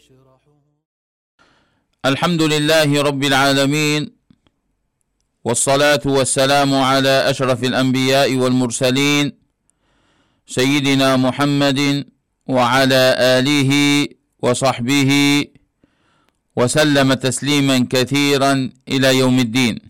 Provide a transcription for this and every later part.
الحمد لله رب العالمين، والصلاة والسلام على أشرف الأنبياء والمرسلين سيدنا محمد وعلى آله وصحبه وسلم تسليما كثيرا إلى يوم الدين.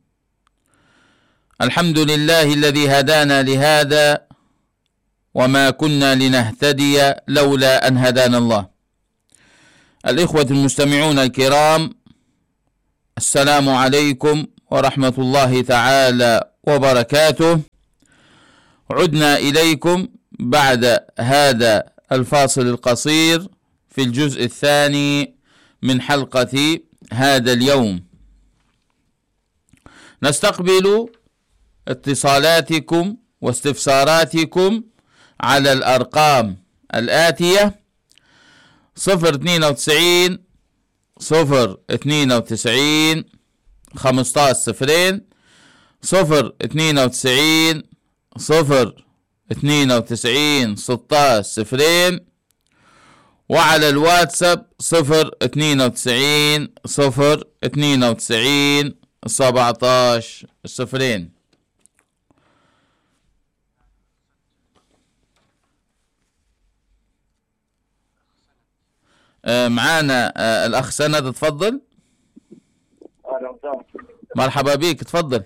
الحمد لله الذي هدانا لهذا وما كنا لنهتدي لولا أن هدانا الله. الإخوة المستمعون الكرام، السلام عليكم ورحمة الله تعالى وبركاته. عدنا إليكم بعد هذا الفاصل القصير في الجزء الثاني من حلقة هذا اليوم. نستقبل اتصالاتكم واستفساراتكم على الأرقام الآتية: 092 092 15 0 092 092 16 0 وعلى الواتساب 092 092 17 0. معانا الأخ سند، تفضل. مرحبا بك، تفضل.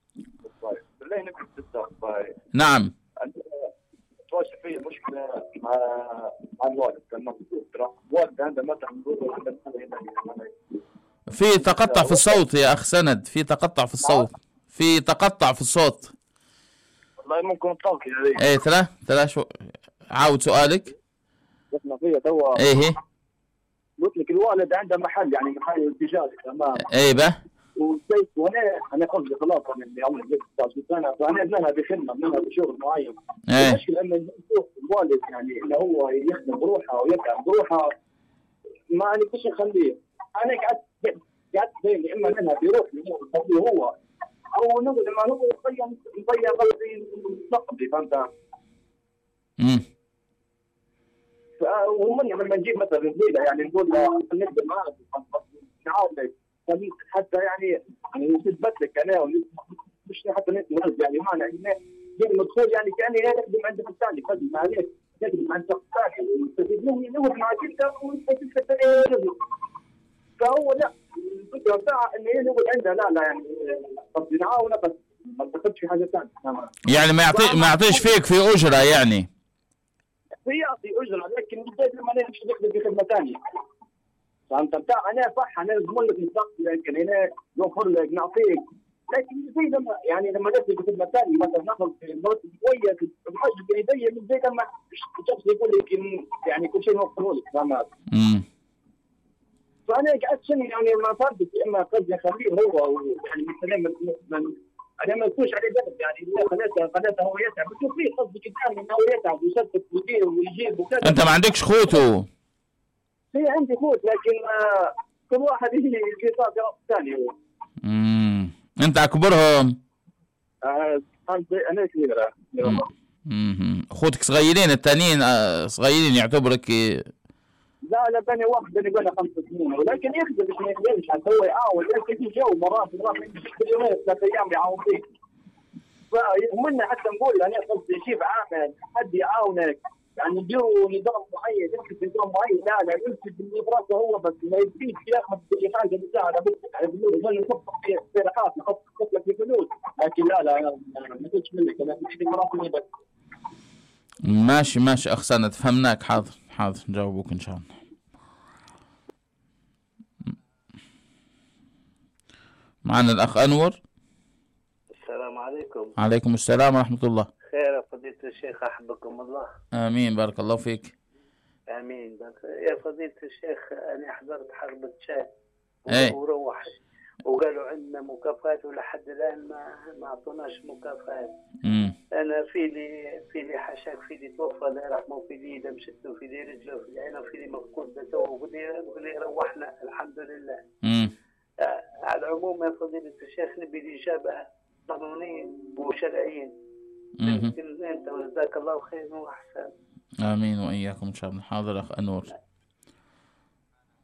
نعم. تواجه في مشكلة مع الوالد، الوالد عنده مثلا في تقطع في الصوت يا أخ سند، في تقطع في الصوت، في تقطع في الصوت. والله ممكن الطاقة ايه ترى شو عاود سؤالك. قلنا فيها توا ايه قلت لك الوالد عنده محل، يعني محل تجاري تمام. ايه به وانا قصدي خلاص انا اللي عمري 16 سنه، فانا ابنها بخدمه، ابنها بشغل معين. ايه المشكله ان الوالد يعني انه هو يخدم بروحه ويتعب بروحه، ما نقدرش نخليه. انا قعدت بين اما منها بيروح يخليه هو، او نقول ما هو مضيع قلبي مستقبلي، فهمت؟ ومن لما نجيب مثلا زياده يعني نقول له نخدم معك نعاونك حتى يعني نثبت لك انا مش حتى نثبت يعني معنا يعني مدخول يعني كاني نخدم عند الثاني، خدم عليك نخدم عند شخص ثاني ونستفيد مني نقعد معك انت ونستفيد الثاني. فهو لا، الفكره بتاعها ان هي نقعد عندها لا يعني قصدي نعاونك بس ما تاخذش في حاجه ثانيه. يعني ما يعطيش فيك في اجره، يعني يعطي اجره لكن بديت لما انا نمشي نخدم في خدمه ثانيه. فانت بتاع انا صح انا نضمن لك الضغط، لكن هنا نوفر لك نعطيك، لكن زي لما يعني لما نخدم في خدمه ثانيه مثلا ناخذ مرتب كويس الحاجه بايديا من زي لما الشخص يقول لك يعني كل شيء نوفره لك، فهمت؟ فانا قعدت سنه يعني ما فردت، اما قصدي اخليه هو يعني مثلا انا ما نكونش عليه ضغط، يعني خليته هو يتعب، بشوف فيه قصدي قدام انه هو يتعب ويسدد ويدير ويجيب وكذا. انت ما عندكش خوته؟ في عندي خوت لكن كل واحد يجي في طاقه ثانيه. انت اكبرهم؟ انا كبير. اخوتك صغيرين، الثانيين صغيرين يعتبرك؟ لا بني واحد بني 5 سنين، ولكن يخدم مش ما يخدمش حتى هو يعاون، لكن في جو مرات كل يومين 3 ايام يعاون فيك. فمنا حتى نقول يعني قصدي يجيب عامل حد يعاونك، يعني يديروا نظام معين، يمسك نظام معين، لا يمسك اللي براسه هو بس ما يديش ياخذ كل حاجه بتاعنا بس يعني نحط في رقات نحط لك في فلوس، لكن لا ما تجيش منك انا بدي براسي بس. ماشي اخ سند، فهمناك. حاضر نجاوبك ان شاء الله. معنا الاخ انور. السلام عليكم. عليكم السلام ورحمه الله. خير فضيلة الشيخ، احبكم الله. امين، بارك الله فيك. امين. يا فضيلة الشيخ، انا حضرت حرب تشاد وروح وقالوا عندنا مكافآت ولحد الان ما اعطوناش مكافآت. انا في لي حشاك، في لي توفى الله يرحمه، في لي ايده مشت، وفي لي رجله، وفي لي عينه، وفي لي مفقود تو، وفي لي روحنا الحمد لله. على العموم يا فضيلة الشيخ نبي الاجابه قانونيا وشرعيا. يمكن انت وجزاك الله خير واحسن. امين واياكم ان شاء الله. حاضر اخ انور.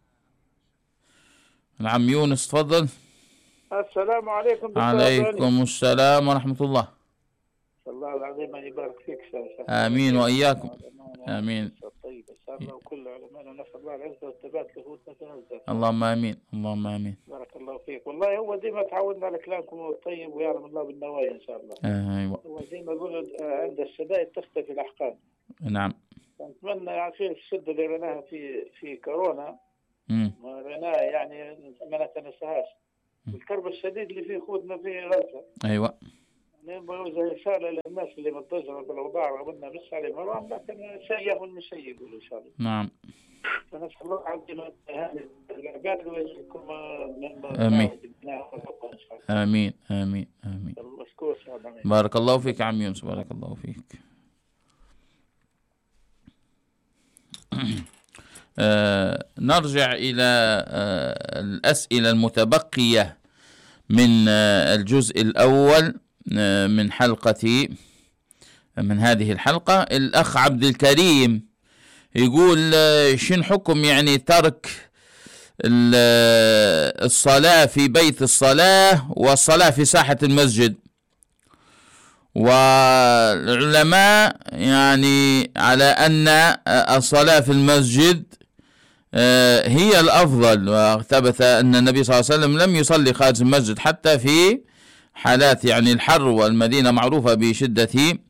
العم يونس تفضل. السلام عليكم دكتور. عليكم السلام ورحمة الله. الله العظيم أن يبارك فيك. آمين وإياكم. آمين. طيب إن شاء الله وكل علماء نسأل الله العزة والثبات لهوتنا في هذا. اللهم آمين اللهم آمين. بارك الله فيك. والله هو ديما تعودنا على كلامكم الطيب ويعلم الله بالنوايا إن شاء الله. أيوة. هو ديما يقول عند الشدائد تختفي الأحكام. نعم. نتمنى يعني في الشدة اللي رأيناها في كورونا. ما رأيناها يعني ما نتنساهاش. الكرب الشديد اللي فيه خوتنا في غزة. أيوة. نبغى رسالة للناس اللي متضجرة بالأوضاع رغم مش عليهم مرام، لكن شيء من شيء يقولوا إن شاء الله. نعم. فنسأل الله عندنا هذه العباد ويجزيكم آمين آمين آمين آمين. بارك الله فيك يا عم يونس، بارك الله فيك. نرجع إلى الأسئلة المتبقية من الجزء الأول من هذه الحلقة. الأخ عبد الكريم يقول شن حكم يعني ترك الصلاة في بيت الصلاة والصلاة في ساحة المسجد، والعلماء يعني على أن الصلاة في المسجد هي الأفضل، وثبت أن النبي صلى الله عليه وسلم لم يصلي خارج المسجد حتى في حالات يعني الحر، والمدينة معروفة بشدة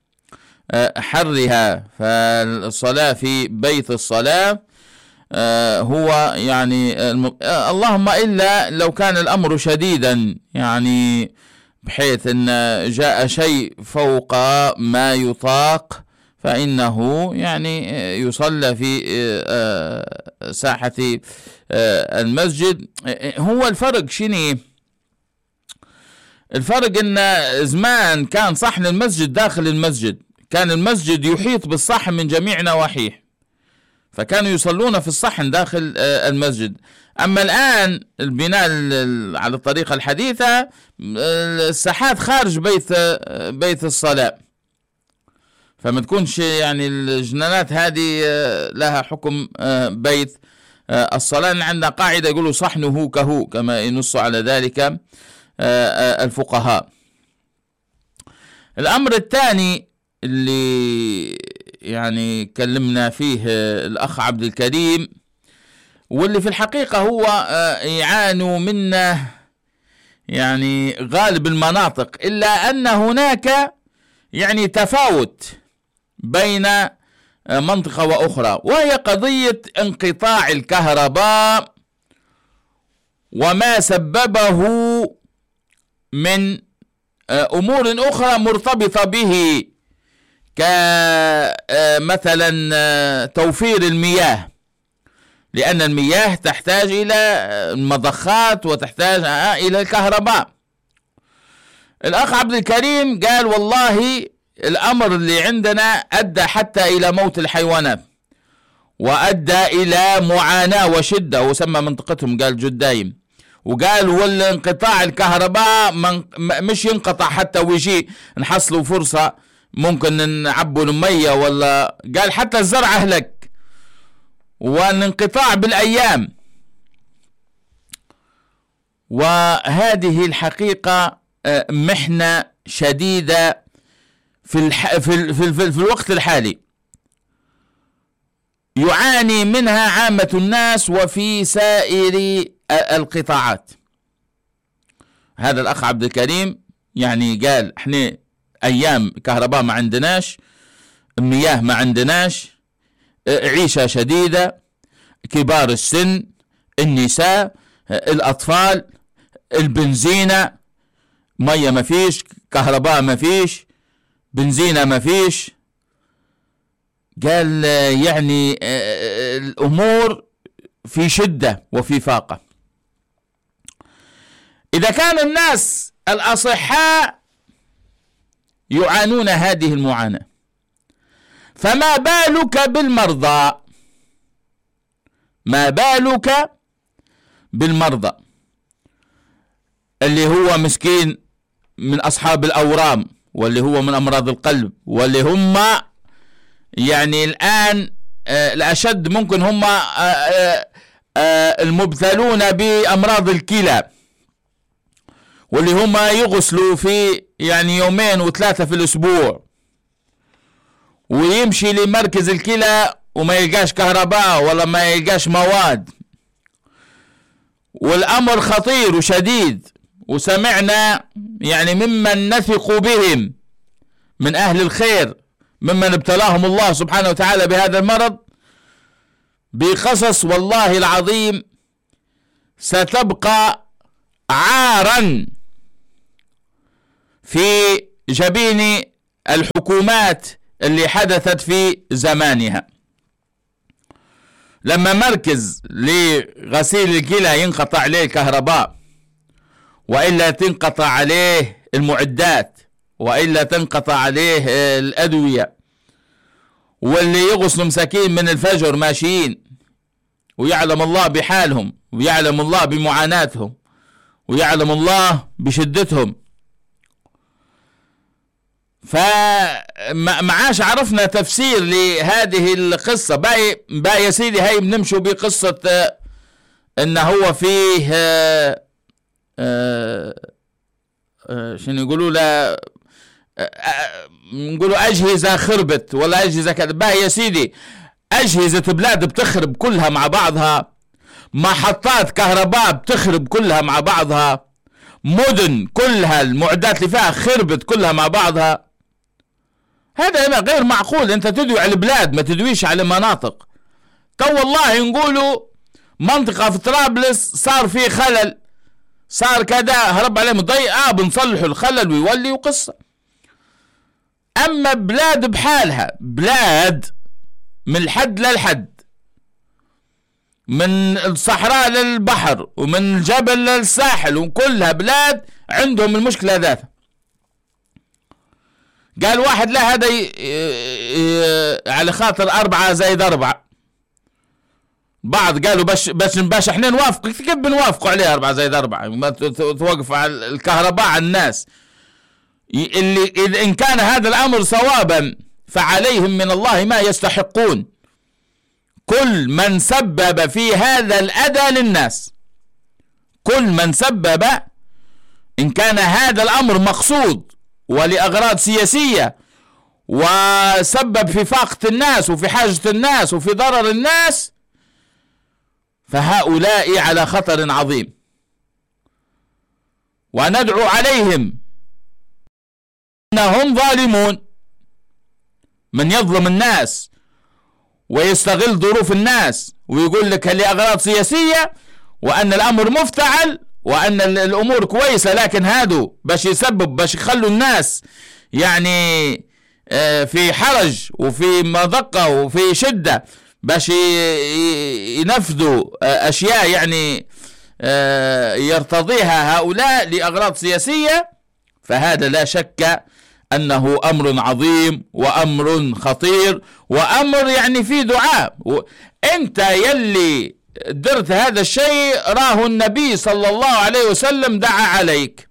حرها، فالصلاة في بيت الصلاة هو يعني اللهم إلا لو كان الأمر شديدا يعني بحيث أن جاء شيء فوق ما يطاق فإنه يعني يصلى في ساحة المسجد. هو الفرق شنو؟ الفرق ان زمان كان صحن المسجد داخل المسجد، كان المسجد يحيط بالصحن من جميع نواحيه، فكانوا يصلون في الصحن داخل المسجد. اما الان البناء على الطريقة الحديثة الساحات خارج بيت الصلاة، فما تكونش يعني الجنانات هذه لها حكم بيت الصلاة. عندنا قاعدة يقولوا صحنه كهو، كما ينص على ذلك الفقهاء. الأمر الثاني اللي يعني كلمنا فيه الأخ عبد الكريم، واللي في الحقيقة هو يعانوا منه يعني غالب المناطق، إلا أن هناك يعني تفاوت بين منطقة وأخرى، وهي قضية انقطاع الكهرباء وما سببه من أمور أخرى مرتبطة به، كمثلا توفير المياه، لأن المياه تحتاج إلى المضخات وتحتاج إلى الكهرباء. الأخ عبد الكريم قال والله الأمر اللي عندنا أدى حتى إلى موت الحيوانات، وأدى إلى معاناة وشدة، وسمى منطقتهم قال جدايم، وقال والانقطاع الكهرباء مش ينقطع حتى ويجي نحصلوا فرصة ممكن نعبوا المية، ولا قال حتى الزرع أهلك، والانقطاع بالأيام. وهذه الحقيقة محنة شديدة في الوقت الحالي يعاني منها عامة الناس وفي سائر القطاعات. هذا الأخ عبد الكريم يعني قال احنا أيام كهرباء ما عندناش، مياه ما عندناش، عيشة شديدة، كبار السن، النساء، الأطفال، البنزينة، مية ما فيش، كهرباء ما فيش، بنزينة ما فيش. قال يعني الأمور في شدة وفي فاقة. إذا كان الناس الأصحاء يعانون هذه المعاناة، فما بالك بالمرضى؟ ما بالك بالمرضى اللي هو مسكين من أصحاب الأورام، واللي هو من أمراض القلب، واللي هم يعني الآن الأشد ممكن هم المبتلون بأمراض الكلى، واللي هم يغسلوا في يعني 2 و 3 في الأسبوع، ويمشي لمركز الكلى وما يلقاش كهرباء ولا ما يلقاش مواد، والأمر خطير وشديد. وسمعنا يعني ممن نثق بهم من أهل الخير ممن ابتلاهم الله سبحانه وتعالى بهذا المرض بقصص والله العظيم ستبقى عارا في جبين الحكومات اللي حدثت في زمانها. لما مركز لغسيل الكلى ينقطع عليه الكهرباء، وإلا تنقطع عليه المعدات، وإلا تنقطع عليه الأدوية، واللي يغسلوا مساكين من الفجر ماشيين، ويعلم الله بحالهم، ويعلم الله بمعاناتهم، ويعلم الله بشدتهم. فما عاش عرفنا تفسير لهذه القصة. باقي يا سيدي هاي بنمشوا بقصة ان هو فيه شنو يقولوا له، نقولوا أجهزة خربت ولا أجهزة كذا. باقي يا سيدي أجهزة بلاد بتخرب كلها مع بعضها، محطات كهرباء بتخرب كلها مع بعضها، مدن كلها المعدات اللي فيها خربت كلها مع بعضها. هذا غير معقول. انت تدوي على البلاد ما تدويش على مناطق. تو والله نقولوا منطقة في طرابلس صار فيه خلل، صار كذا، هرب عليه مضيق، بنصلحوا الخلل ويولي وقصة. اما بلاد بحالها، بلاد من الحد للحد، من الصحراء للبحر ومن الجبل للساحل، وكلها بلاد عندهم المشكلة ذاتها. قال واحد لا هذا على خاطر 4 زائد 4. بعض قالوا باش احنا نوافق. كيف بنوافقوا عليه 4 زائد 4؟ ما توقف على الكهرباء على الناس. اللي إذا إن كان هذا الأمر صوابا فعليهم من الله ما يستحقون. كل من سبب في هذا الأذى للناس، كل من سبب، إن كان هذا الأمر مقصود ولأغراض سياسية وسبب في فاقة الناس وفي حاجة الناس وفي ضرر الناس، فهؤلاء على خطر عظيم. وندعو عليهم أنهم ظالمون. من يظلم الناس ويستغل ظروف الناس ويقول لك لأغراض سياسية وأن الأمر مفتعل وأن الأمور كويسة، لكن هادو باش يسبب، باش يخلوا الناس يعني في حرج وفي مضقة وفي شدة، باش ينفذوا أشياء يعني يرتضيها هؤلاء لأغراض سياسية. فهذا لا شك أنه أمر عظيم وأمر خطير وأمر يعني فيه دعاء. أنت يلي درت هذا الشيء راه النبي صلى الله عليه وسلم دعا عليك،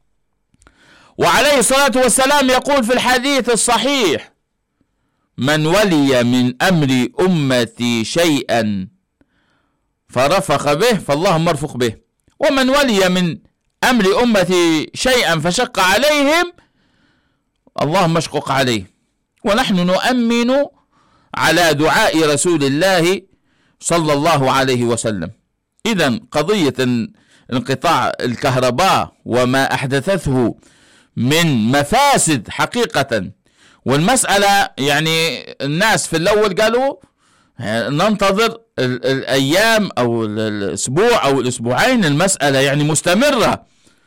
وعليه الصلاة والسلام يقول في الحديث الصحيح: من ولي من أمر أمتي شيئا فرفق به فاللهم ارفق به، ومن ولي من أمر أمتي شيئا فشق عليهم اللهم اشقق عليه. ونحن نؤمن على دعاء رسول الله صلى الله عليه وسلم. إذن قضية انقطاع الكهرباء وما أحدثته من مفاسد حقيقة، والمسألة يعني الناس في الأول قالوا ننتظر الأيام أو الأسبوع أو الأسبوعين، المسألة يعني مستمرة،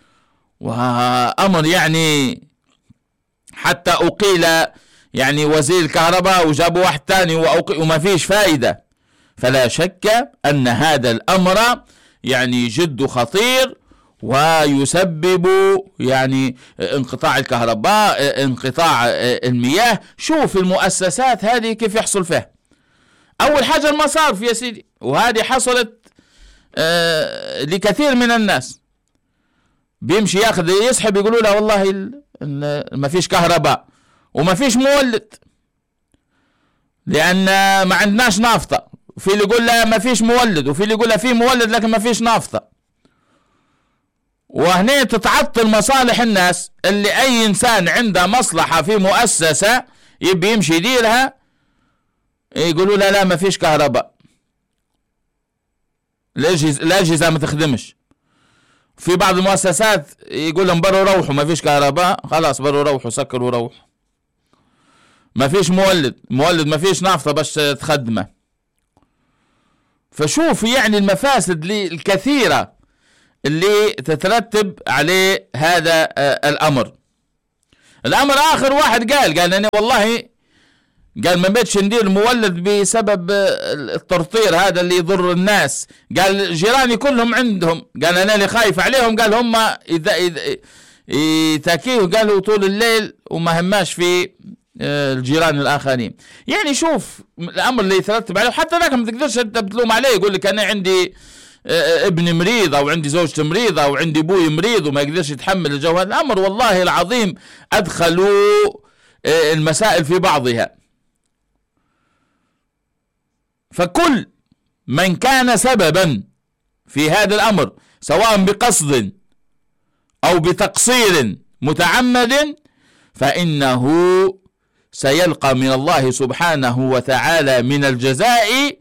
وأمر يعني حتى أقيل يعني وزير الكهرباء وجابوا واحد تاني وما فيش فائدة. فلا شك أن هذا الأمر يعني جد خطير ويسبب يعني انقطاع الكهرباء، انقطاع المياه. شوف المؤسسات هذه كيف يحصل فيها. أول حاجة المصارف يا سيدي، وهذه حصلت لكثير من الناس. بيمشي ياخذ يسحب يقولوا له والله ما فيش كهرباء وما فيش مولد لأن ما عندناش نافطة، وفي اللي يقول لا ما فيش مولد، وفي اللي يقول لا في مولد لكن ما فيش نافطة. وهنا تتعطل مصالح الناس. اللي أي إنسان عنده مصلحة في مؤسسة يبي يمشي يديرها يقولوا لا ما فيش كهرباء، الأجهزة ما تخدمش. في بعض المؤسسات يقول لهم بروا روحوا ما فيش كهرباء، خلاص بروا روحوا سكروا روحوا. ما فيش مولد ما فيش نافطة باش تخدمه. فشوف يعني المفاسد الكثيرة اللي تترتب عليه هذا الأمر. آخر واحد قال أنا والله قال ما بيتش ندير مولد بسبب الترطير هذا اللي يضر الناس. قال جيراني كلهم عندهم، قال أنا اللي خايف عليهم، قال هم إذا يتاكيه قالوا طول الليل وما هماش في الجيران الآخرين. يعني شوف الأمر اللي يترتب عليه. حتى ذاك ما تقدرش أنت بتلوم عليه، يقول لك أنا عندي ابني مريض أو عندي زوجتي مريضة أو عندي أبوي مريض وما يقدرش يتحمل الجو هذا. الأمر والله العظيم أدخلوا المسائل في بعضها. فكل من كان سببا في هذا الأمر سواء بقصد أو بتقصير متعمد فإنه سيلقى من الله سبحانه وتعالى من الجزاء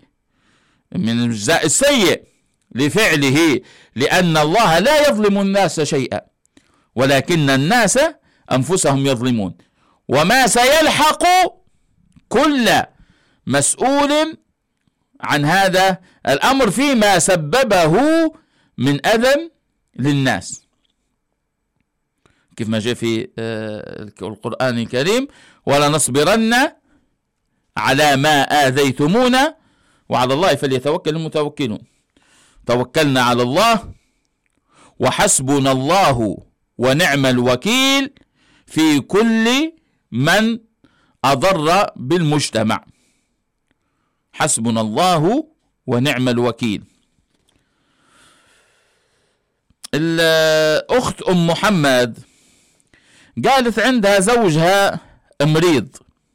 السيء لفعله، لأن الله لا يظلم الناس شيئا ولكن الناس أنفسهم يظلمون. وما سيلحق كل مسؤول عن هذا الأمر فيما سببه من أذى للناس، كيف ما جاء في القرآن الكريم: ولا نصبرن على ما آذيتمونا وعلى الله فليتوكل المتوكلون. توكلنا على الله وحسبنا الله ونعم الوكيل في كل من أضر بالمجتمع. حسبنا الله ونعم الوكيل. الأخت أم محمد قالت عندها زوجها مريض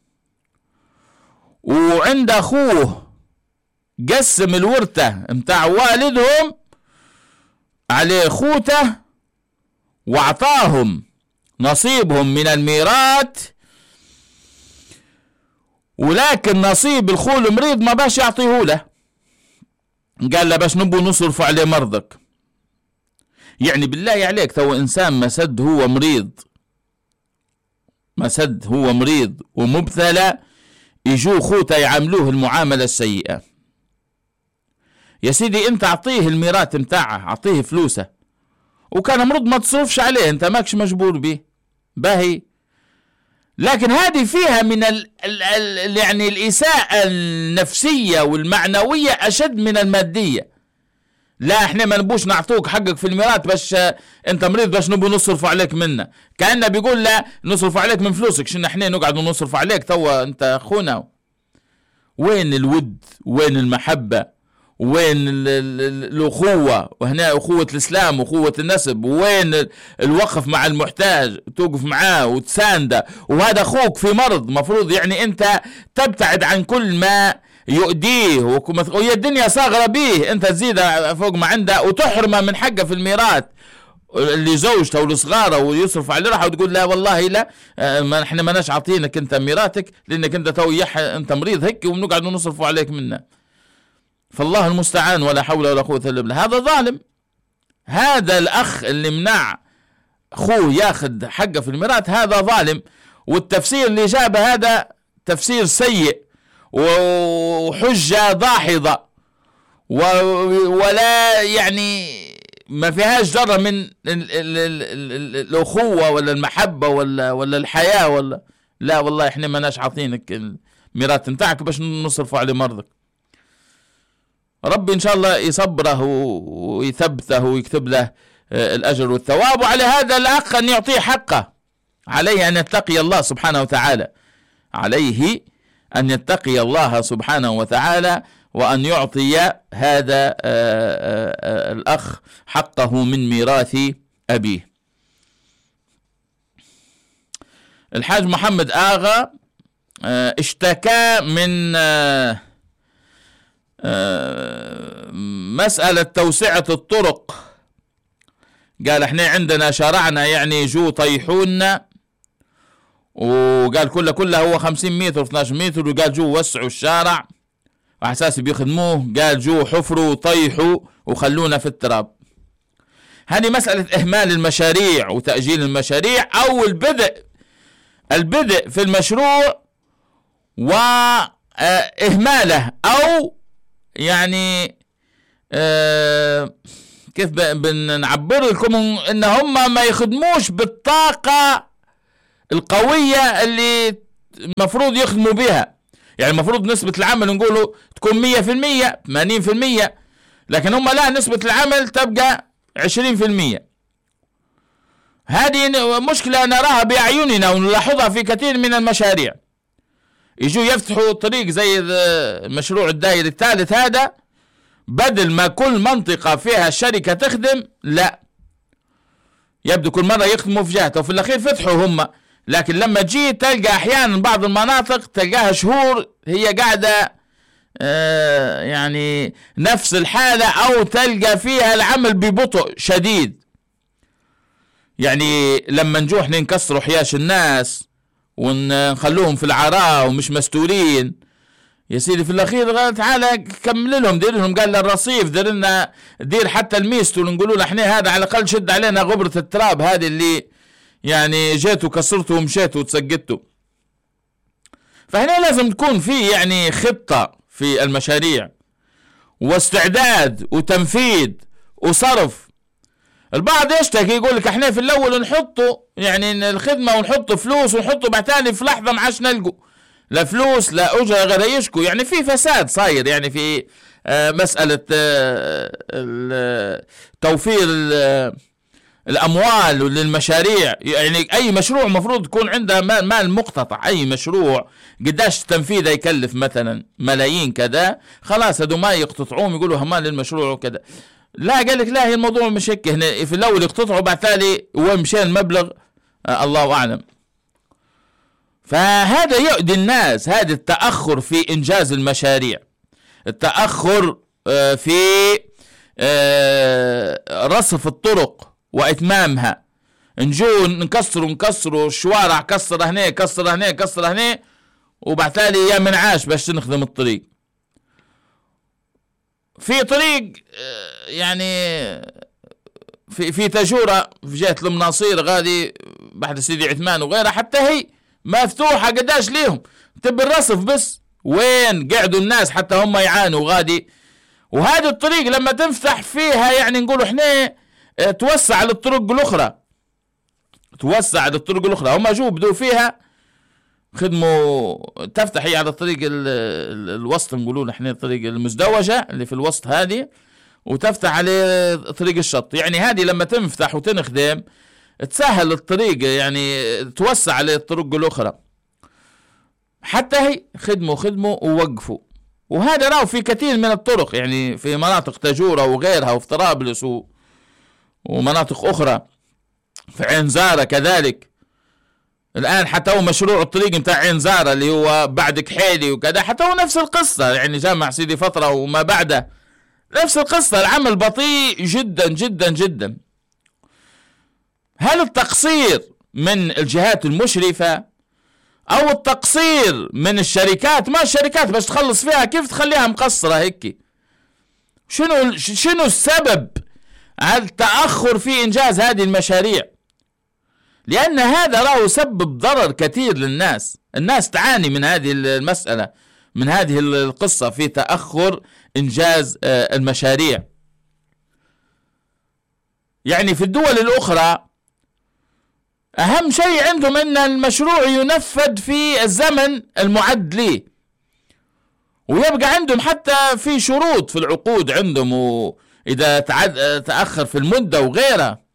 وعند أخوه قسم الورثة متاع والدهم على خوته واعطاهم نصيبهم من الميراث، ولكن نصيب الخو المريض ما باش يعطيه له. قال له باش نبو نصرف عليه مرضك. يعني بالله عليك تو إنسان مسد هو مريض ومبتلى يجوا خوته يعاملوه المعاملة السيئة. يا سيدي انت اعطيه الميراث متاعه، اعطيه فلوسه، وكان مرض ما تصرفش عليه، انت ماكش مجبور به باهي. لكن هذه فيها من يعني الإساءة النفسية والمعنوية أشد من المادية. لا احنا ما نبوش نعطوك حقك في الميراث باش انت مريض باش نبو نصرف عليك منه. كأنه بيقول لا نصرف عليك من فلوسك، شنو احنا نقعد نصرف عليك توا انت اخونا. وين الود؟ وين المحبة؟ وين الأخوة؟ وهنا أخوة الإسلام وأخوة النسب. وين الوقف مع المحتاج توقف معاه وتسانده؟ وهذا أخوك في مرض، مفروض يعني أنت تبتعد عن كل ما يؤديه وهي الدنيا صاغرة به، أنت تزيد فوق ما عنده وتحرمه من حقه في الميراث اللي زوجته والصغارة ويصرف على راحة، وتقول لا والله لا ما احنا ما ناش عاطينك انت ميراثك لانك انت تو انت مريض هيك ونقعد نصرف عليك منه. فالله المستعان ولا حول ولا قوة الا بالله. هذا ظالم. هذا الاخ اللي منع اخوه ياخذ حقه في الميراث هذا ظالم. والتفسير اللي جابه هذا تفسير سيء وحجة داحضة ولا يعني ما فيهاش ذرة من الأخوة ولا المحبة ولا الحياة ولا لا والله احنا ما ناش عاطينك الميراث نتاعك باش نصرفوا على مرضك. ربي ان شاء الله يصبره ويثبته ويكتب له الأجر والثواب. وعلى هذا الأخ أن يعطيه حقه، عليه أن يتقي الله سبحانه وتعالى، عليه أن يتقي الله سبحانه وتعالى وأن يعطي هذا الأخ حقه من ميراث أبيه. الحاج محمد آغا اشتكى من مسألة توسعة الطرق، قال احنا عندنا شارعنا يعني جو طيحونا، وقال كلها هو 50 متر 12 متر، وقال جو وسعوا الشارع على اساس بيخدموه، قال جو حفروا وطيحوا وخلونا في التراب. هذه مسألة إهمال المشاريع وتأجيل المشاريع، أو البدء في المشروع وإهماله، أو يعني كيف بنعبر لكم إن هم ما يخدموش بالطاقة القوية اللي المفروض يخدموا بها. يعني المفروض نسبة العمل نقوله تكون 100% 80%، لكن هم لا، نسبة العمل تبقى 20%. هذه مشكلة نراها بأعيننا ونلاحظها في كثير من المشاريع. يجوا يفتحوا طريق زي المشروع الدائري الثالث هذا، بدل ما كل منطقة فيها شركة تخدم، لا، يبدو كل مرة يخدموا في جهته، وفي الأخير فتحوا هم. لكن لما تجي تلقى أحيانا بعض المناطق تلقاها شهور هي قاعدة يعني نفس الحالة، أو تلقى فيها العمل ببطء شديد. يعني لما نجوا احنا نكسروا حياش الناس ونخلوهم في العراء ومش مستورين، يا سيدي في الأخير تعالى كمل لهم، دير لهم قال الرصيف، دير حتى الميستو، نقولوا له احنا هذا على الأقل شد علينا غبرة التراب هذه اللي يعني جيتوا كسرتوا ومشيتوا وتسقطوا. فهنا لازم تكون في يعني خطة في المشاريع، واستعداد وتنفيذ وصرف. البعض يشتكي يقول لك احنا في الاول نحطوا يعني الخدمة ونحطوا فلوس ونحطوا بعتالي في لحظة ما عادش نلقوا لا فلوس لا اجرة غير يشكوا. يعني في فساد صاير يعني في مسألة توفير الأموال للمشاريع. يعني أي مشروع مفروض يكون عنده مال مقتطع. أي مشروع قداش تنفيذه يكلف مثلا ملايين كذا، خلاص هدو ما يقتطعوهم يقولوا همان للمشروع وكذا. لا، قال لك لا، هي الموضوع مش هيك. هنا في الأول يقتطعوا بعد تالي وين مشان المبلغ الله أعلم. فهذا يؤذي الناس، هذا التأخر في إنجاز المشاريع، التأخر في رصف الطرق وإتمامها. نجو نكسروا الشوارع، كسر هنا وبعد تالي يا منعاش باش نخدم الطريق. في طريق يعني في تجورة في جهة المناصير غادي بعد سيدي عثمان وغيرها، حتى هي مفتوحة قداش ليهم، تبي الرصف بس وين قعدوا الناس حتى هم يعانوا غادي. وهذه الطريق لما تنفتح فيها يعني نقولوا احنا توسع للطرق الأخرى، هم جو بدوا فيها خدموا تفتح هي على الطريق الوسط، نقولوا احنا الطريق المزدوجة اللي في الوسط هذه، وتفتح على طريق الشط. يعني هذه لما تنفتح وتنخدم تسهل الطريق، يعني توسع للطرق الأخرى. حتى هي خدموا ووقفوا. وهذا راو في كثير من الطرق، يعني في مناطق تجورة وغيرها وفي طرابلس ومناطق أخرى، في عين زارة كذلك. الآن حتى هو مشروع الطريق متاع عين زارة اللي هو بعد كحيلي وكذا، حتى هو نفس القصة، يعني جامع سيدي فترة وما بعده نفس القصة، العمل بطيء جدا جدا جدا. هل التقصير من الجهات المشرفة أو التقصير من الشركات؟ ما الشركات باش تخلص فيها كيف تخليها مقصرة هيك؟ شنو السبب على التأخر في إنجاز هذه المشاريع؟ لأن هذا راه يسبب ضرر كثير للناس. الناس تعاني من هذه المسألة، من هذه القصة في تأخر إنجاز المشاريع. يعني في الدول الأخرى أهم شيء عندهم أن المشروع ينفذ في الزمن المعد له، ويبقى عندهم حتى في شروط في العقود عندهم، وإذا تأخر في المدة وغيرها.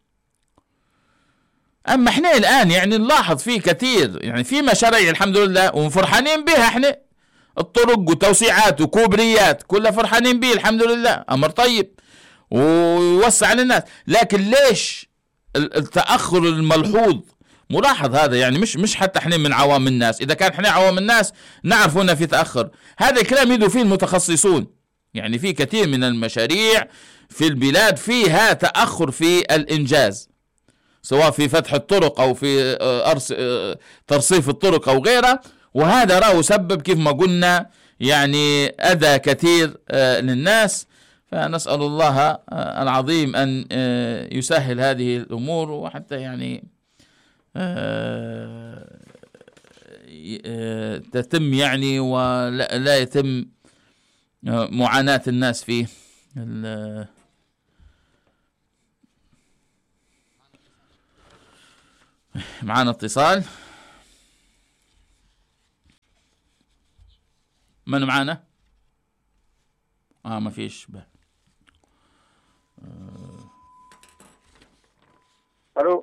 أما إحنا الآن يعني نلاحظ فيه كثير، يعني في مشاريع الحمد لله وفرحانين بها إحنا، الطرق وتوسيعات وكوبريات كلها فرحانين به الحمد لله، أمر طيب ويوسع للناس. لكن ليش التأخر الملحوظ ملاحظ هذا؟ يعني مش حتى احنا من عوام الناس، اذا كان احنا عوام الناس نعرف هنا في تأخر. هذا الكلام يدوا فيه المتخصصون، يعني في كثير من المشاريع في البلاد فيها تأخر في الإنجاز، سواء في فتح الطرق أو في ترصيف الطرق أو غيرها، وهذا راه سبب كيف ما قلنا يعني أذى كثير للناس. فنسأل الله العظيم أن يسهل هذه الأمور، وحتى يعني تتم يعني ولا يتم معاناة الناس فيه. معنا اتصال. من معنا؟ ما فيش الو.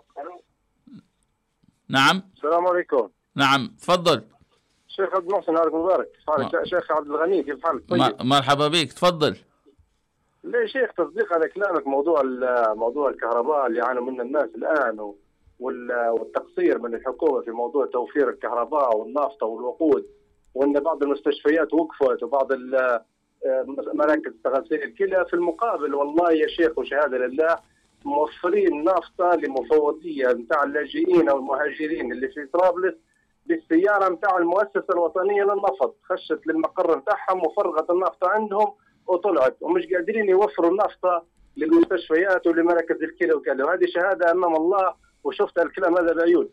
نعم. السلام عليكم. نعم تفضل. شيخ عبد المحسن، نهارك مبارك. شيخ عبد الغني، كيف حالك؟ طيب. مرحبا بك، تفضل. ليه شيخ، تصديق على كلامك، موضوع الكهرباء اللي يعانوا منه الناس الان، والتقصير من الحكومه في موضوع توفير الكهرباء والنافطه والوقود، وان بعض المستشفيات وقفت وبعض مراكز تغسيل الكلى. في المقابل والله يا شيخ وشهاده لله موفرين نافطه لمفوضيه نتاع اللاجئين او المهاجرين اللي في طرابلس بالسياره نتاع المؤسسه الوطنيه للنفط، خشت للمقر نتاعهم وفرغت النافطه عندهم وطلعت، ومش قادرين يوفروا النافطه للمستشفيات ولمراكز الكلى وكذا. وهذه شهاده امام الله، وشفت الكلام هذا بعيون.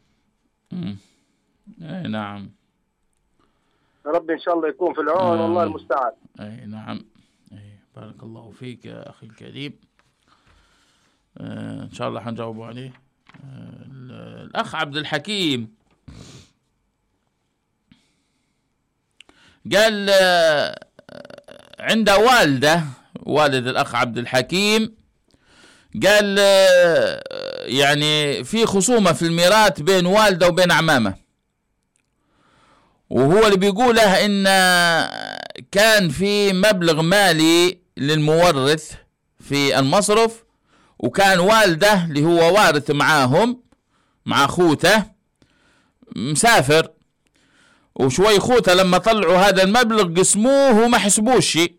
اي نعم. ربي ان شاء الله يكون في العون، والله المستعان. اي نعم. اي بارك الله فيك يا اخي الكريم. ان شاء الله حنجاوبوا عليه. الاخ عبد الحكيم قال عنده والد الاخ عبد الحكيم قال يعني في خصومة في الميراث بين والده وبين عمامه، وهو اللي بيقوله ان كان في مبلغ مالي للمورث في المصرف، وكان والده اللي هو وارث معاهم مع خوته مسافر، وشوي خوته لما طلعوا هذا المبلغ قسموه وما حسبوش شيء،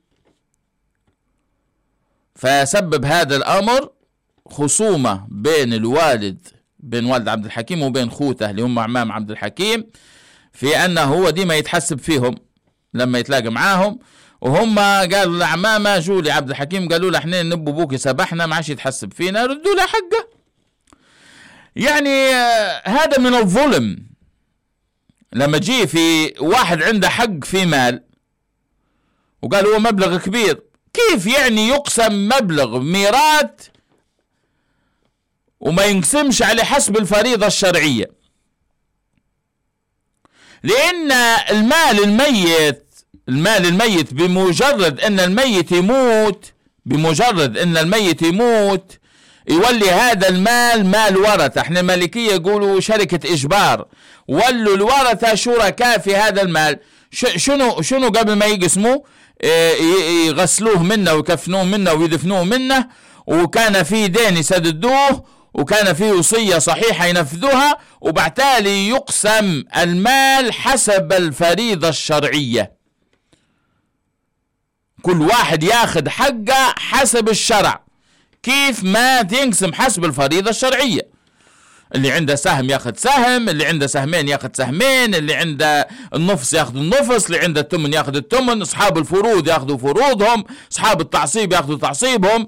فسبب هذا الامر خصومة بين والد عبد الحكيم وبين خوته اللي هم عمام عبد الحكيم، في انه هو ديما يتحسب فيهم لما يتلاقى معاهم، وهم قالوا لعمامه جو لعبد الحكيم قالوا له احنا نبو بوك يسبحنا ما عادش يتحسب فينا، ردوا له حقه. يعني هذا من الظلم. لما جي في واحد عنده حق في مال وقال هو مبلغ كبير، كيف يعني يقسم مبلغ ميراث وما ينقسمش على حسب الفريضة الشرعية؟ لأن المال الميت بمجرد أن الميت يموت يولي هذا المال مال ورثة. احنا المالكية يقولوا شركة إجبار، ولوا الورثة شركاء في هذا المال. شنو قبل ما يقسموا يغسلوه منه ويكفنوه منه ويدفنوه منه، وكان في دين يسددوه، وكان في وصية صحيحة ينفذوها، وبعتالي يقسم المال حسب الفريضة الشرعية. كل واحد ياخد حقه حسب الشرع، كيف ما تنقسم حسب الفريضة الشرعية. اللي عنده سهم ياخد سهم، اللي عنده سهمين ياخد سهمين، اللي عنده النفس ياخد النفس، اللي عنده التمن ياخد التمن، اصحاب الفروض ياخدوا فروضهم، اصحاب التعصيب ياخدوا تعصيبهم.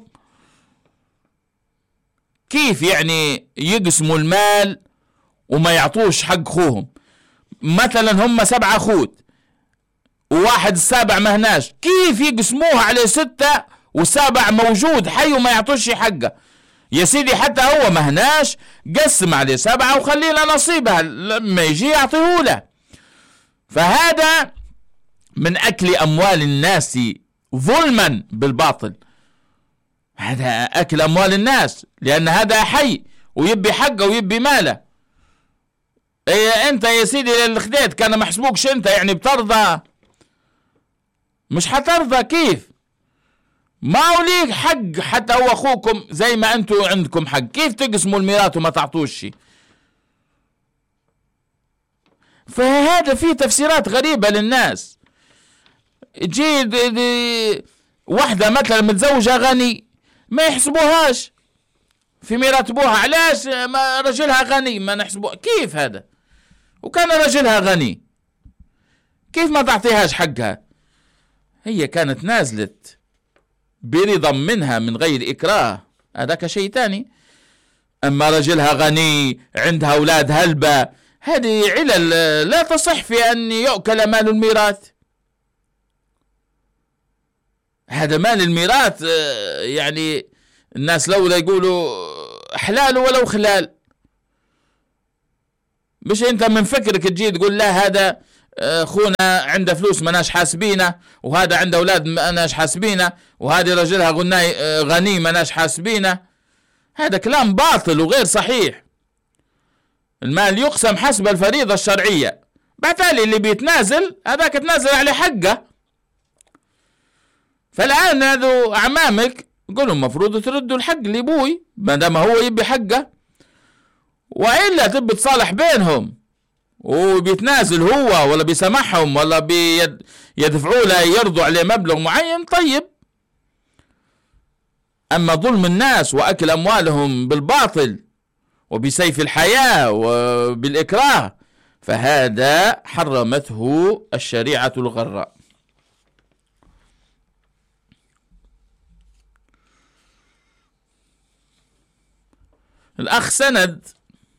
كيف يعني يقسموا المال وما يعطوش حق خوهم؟ مثلا هم 7 اخوت وواحد السابع مهناش، كيف يقسموها على 6 والسابع موجود حي وما يعطوش حقه؟ يا سيدي حتى هو مهناش قسم عليه 7 وخلي له نصيبها لما يجي يعطيه له. فهذا من أكل أموال الناس ظلما بالباطل، هذا أكل أموال الناس، لأن هذا حي ويبي حقه ويبي ماله. أنت يا سيدي اللي خديت كان محسبوكش أنت، يعني بترضى؟ مش حترضى. كيف ما وليك حق حتى هو أخوكم زي ما أنتم عندكم حق؟ كيف تقسموا الميراث وما تعطوش شيء؟ فهذا فيه تفسيرات غريبة للناس. واحدة مثلا متزوجة غني ما يحسبوهاش في ميراث ابوها. علاش؟ ما رجلها غني ما نحسبوها. كيف هذا؟ وكان رجلها غني كيف ما تعطيهاش حقها؟ هي كانت نازلت برضا منها من غير إكراه، هذاك شيء تاني. أما رجلها غني عندها أولاد هلبة، هذه علل لا تصح في أن يؤكل مال الميراث. هذا مال الميراث يعني الناس لولا يقولوا حلال ولو خلال، مش انت من فكرك تجي تقول لا هذا اخونا عنده فلوس مناش حاسبينه، وهذا عنده اولاد مناش حاسبينه، وهذه رجلها غني مناش حاسبينه. هذا كلام باطل وغير صحيح. المال يقسم حسب الفريضة الشرعية، بالتالي اللي بيتنازل هذاك تنازل عليه حقه. فالآن هذو أعمامك قولوا المفروض تردوا الحق لابوي ما دام هو يبي حقه، وإلا تبي تصالح بينهم وبيتنازل هو ولا بيسامحهم ولا بيدفعوا له يرضوا عليه مبلغ معين. طيب، أما ظلم الناس وأكل أموالهم بالباطل وبسيف الحياة وبالإكراه فهذا حرمته الشريعة الغراء. الأخ سند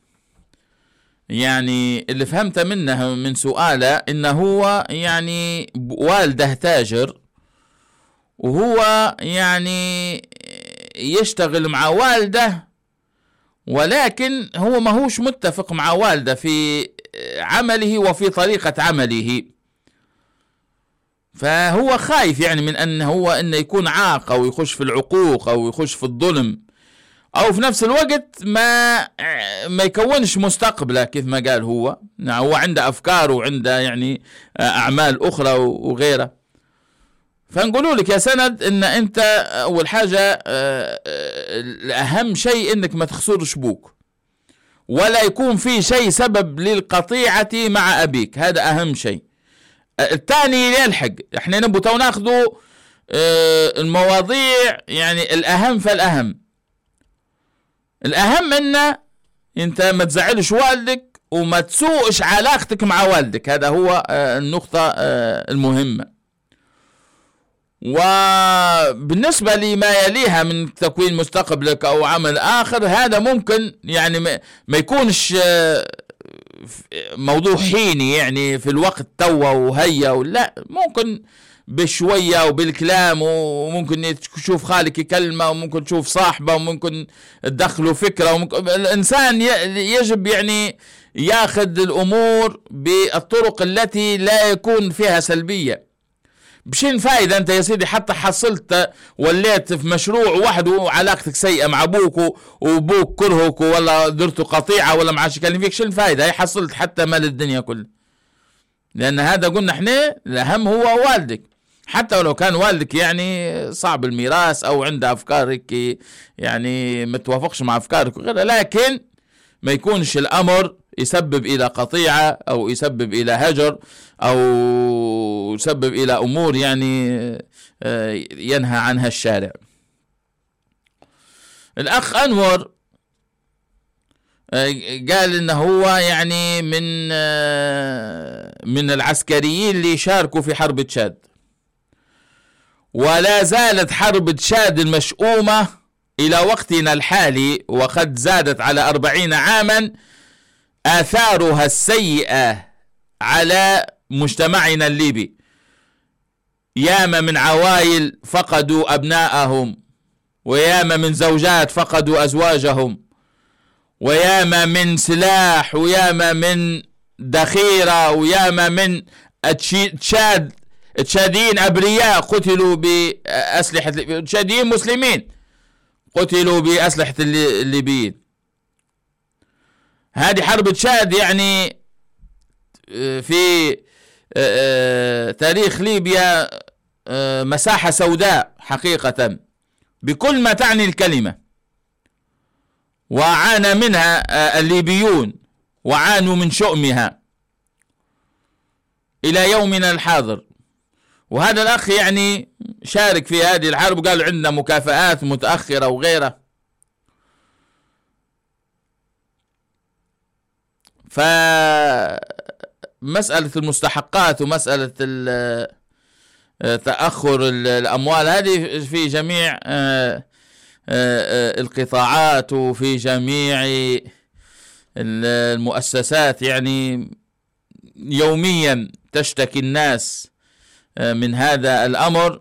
يعني اللي فهمت منه من سؤاله إنه هو يعني والده تاجر، وهو يعني يشتغل مع والده، ولكن هو ما هوش متفق مع والده في عمله وفي طريقة عمله، فهو خايف يعني من أنه يكون عاق أو يخش في العقوق أو يخش في الظلم، أو في نفس الوقت ما يكونش مستقبله كيف ما قال هو. هو عنده أفكار وعنده يعني أعمال أخرى وغيره. فنقولوا لك يا سند إن أنت أول حاجة الأهم شيء إنك ما تخسرش بوك ولا يكون في شيء سبب للقطيعة مع أبيك، هذا أهم شيء. الثاني يلحق، احنا نبغى ناخذوا المواضيع يعني الأهم فالأهم. الأهم إنه أنت ما تزعلش والدك وما تسوءش علاقتك مع والدك، هذا هو النقطة المهمة. وبالنسبة لما يليها من تكوين مستقبلك أو عمل آخر، هذا ممكن يعني ما يكونش موضوع حيني يعني في الوقت توا وهيا ولا، ممكن بشوية وبالكلام، وممكن تشوف خالك يكلمه وممكن تشوف صاحبه وممكن تدخله فكرة، وممكن الإنسان يجب يعني ياخذ الأمور بالطرق التي لا يكون فيها سلبية. بشين فايدة أنت يا سيدي حتى حصلت وليت في مشروع واحد وعلاقتك سيئة مع أبوك وأبوك كرهك ولا درت قطيعة ولا معاش يكلم فيك، شين فايدة؟ هي حصلت حتى مال الدنيا كله، لأن هذا قلنا احنا الأهم هو والدك، حتى ولو كان والدك يعني صعب الميراث أو عنده أفكارك يعني متوافقش مع أفكارك وغيرها، لكن ما يكونش الأمر يسبب إلى قطيعة أو يسبب إلى هجر أو يسبب إلى أمور يعني ينهى عنها الشارع. الأخ أنور قال إنه هو يعني من العسكريين اللي شاركوا في حرب تشاد، ولا زالت حرب تشاد المشؤومة إلى وقتنا الحالي، وقد زادت على 40 عاما آثارها السيئة على مجتمعنا الليبي. ياما من عوائل فقدوا أبنائهم، وياما من زوجات فقدوا أزواجهم، وياما من سلاح، وياما من ذخيرة، وياما من تشاديين أبرياء قتلوا بأسلحة، تشاديين مسلمين قتلوا بأسلحة الليبيين. هذه حرب تشاد يعني في تاريخ ليبيا مساحة سوداء حقيقة بكل ما تعني الكلمة، وعانى منها الليبيون وعانوا من شؤمها إلى يومنا الحاضر. وهذا الأخ يعني شارك في هذه الحرب وقالوا عندنا مكافآت متأخرة وغيره. فمسألة المستحقات ومسألة تأخر الأموال هذه في جميع القطاعات وفي جميع المؤسسات، يعني يوميا تشتكي الناس من هذا الأمر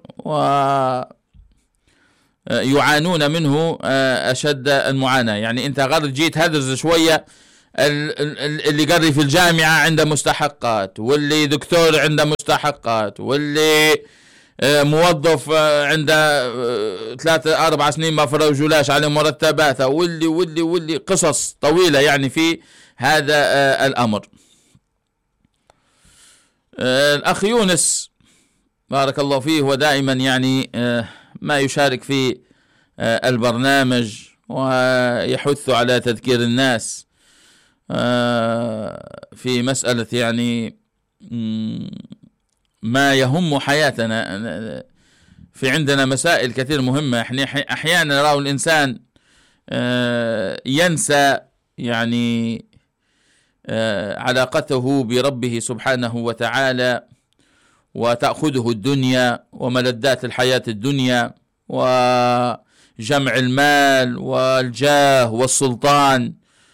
ويعانون منه أشد المعاناة. يعني أنت غير جيت هدرز شوية، اللي قري في الجامعة عنده مستحقات، واللي دكتور عنده مستحقات، واللي موظف عنده 3-4 سنين ما فرجولاش على مرتباته، واللي قصص طويلة يعني في هذا الأمر. الأخ يونس بارك الله فيه ودائما يعني ما يشارك في البرنامج ويحث على تذكير الناس في مسألة يعني ما يهم حياتنا. في عندنا مسائل كثير مهمة، أحيانا نرى الإنسان ينسى يعني علاقته بربه سبحانه وتعالى، وتأخذه الدنيا وملذات الحياة الدنيا وجمع المال والجاه والسلطان،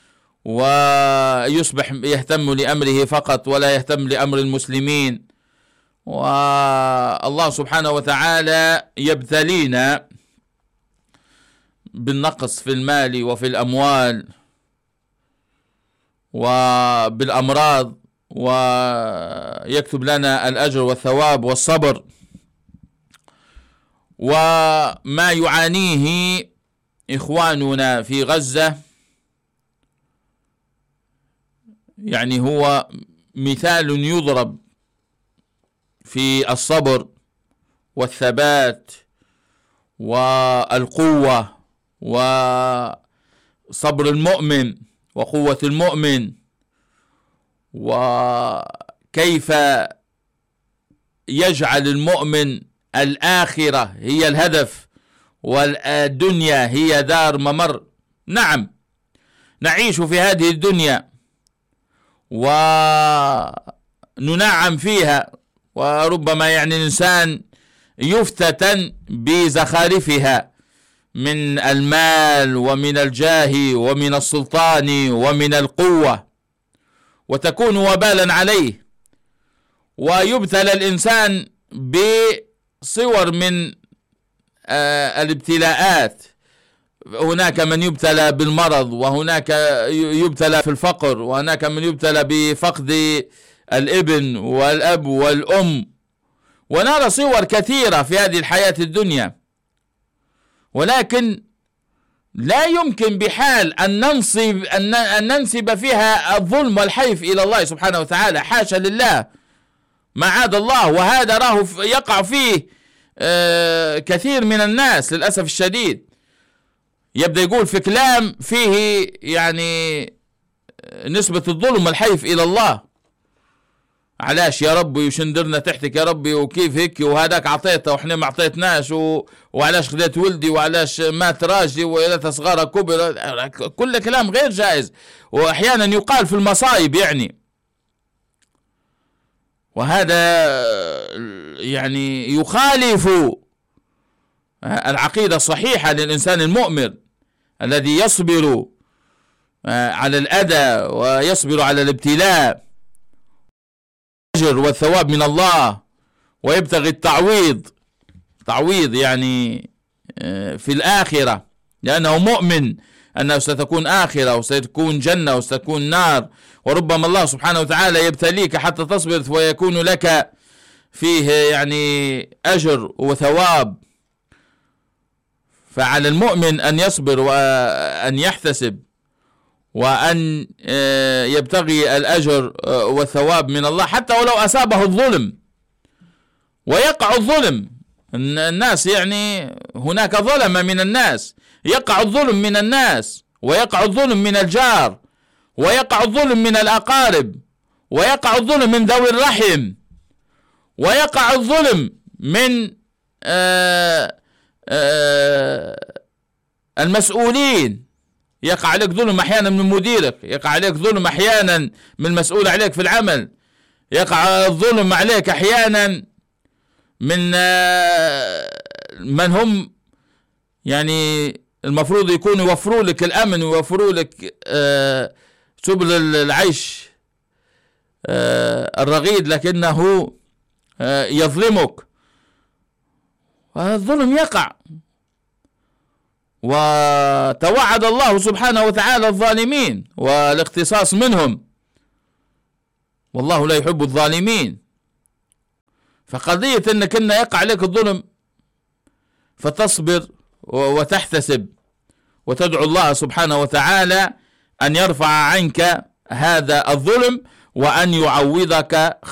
ويصبح يهتم لأمره فقط ولا يهتم لأمر المسلمين. والله سبحانه وتعالى يبتلينا بالنقص في المال وفي الأموال وبالأمراض، ويكتب لنا الأجر والثواب والصبر. وما يعانيه إخواننا في غزة يعني هو مثال يضرب في الصبر والثبات والقوة وصبر المؤمن وقوة المؤمن، وكيف يجعل المؤمن الآخرة هي الهدف والدنيا هي دار ممر. نعم نعيش في هذه الدنيا وننعم فيها، وربما يعني الإنسان يفتتن بزخارفها من المال ومن الجاه ومن السلطان ومن القوة، وتكون وبالا عليه، ويبتلى الإنسان بصور من الابتلاءات. هناك من يبتلى بالمرض، وهناك يبتلى في الفقر، وهناك من يبتلى بفقد الابن والأب والأم، ونرى صور كثيرة في هذه الحياة الدنيا. ولكن لا يمكن بحال أن ننسب فيها الظلم والحيف إلى الله سبحانه وتعالى، حاشا لله، معاذ الله. وهذا راه يقع فيه كثير من الناس للأسف الشديد. يبدأ يقول في كلام فيه يعني نسبة الظلم والحيف إلى الله. علاش يا ربي وشندرنا تحتك يا ربي، وكيف هيك، وهذاك عطيته وإحنا ما عطيتناش، وعلاش خذيت ولدي، وعلاش مات راجلي، وإلى صغار كبر. كل كلام غير جائز، وأحيانا يقال في المصايب يعني. وهذا يعني يخالف العقيدة الصحيحة للإنسان المؤمن الذي يصبر على الأذى ويصبر على الابتلاء والثواب من الله، ويبتغي تعويض يعني في الآخرة، لأنه مؤمن أنه ستكون آخرة وستكون جنة وستكون نار. وربما الله سبحانه وتعالى يبتليك حتى تصبر ويكون لك فيه يعني أجر وثواب. فعلى المؤمن أن يصبر وأن يحتسب وأن يبتغي الأجر والثواب من الله، حتى ولو أصابه الظلم. ويقع الظلم، الناس يعني هناك ظلم من الناس، يقع الظلم من الناس، ويقع الظلم من الجار، ويقع الظلم من الأقارب، ويقع الظلم من ذوي الرحم، ويقع الظلم من المسؤولين، يقع عليك ظلم أحيانا من مديرك، يقع عليك ظلم أحيانا من المسؤول عليك في العمل، يقع الظلم عليك أحيانا من من هم يعني المفروض يكونوا يوفروا لك الأمن ويوفروا لك سبل العيش الرغيد، لكنه يظلمك، والظلم يقع. وتوعد الله سبحانه وتعالى الظالمين والاقتصاص منهم، والله لا يحب الظالمين. فقضية انك يقع عليك الظلم فتصبر وتحتسب وتدعو الله سبحانه وتعالى أن يرفع عنك هذا الظلم وأن يعوضك